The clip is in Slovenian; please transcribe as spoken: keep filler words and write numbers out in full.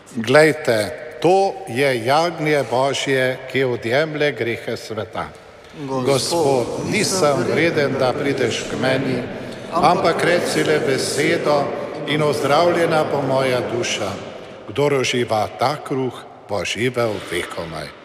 Glejte, to je jagnje Božje, ki odjemlje grehe sveta. Gospod, nisem vreden, da prideš k meni, ampak reci le besedo in ozdravljena bo moja duša. Kdor uživa ta kruh, bo živel vekomaj.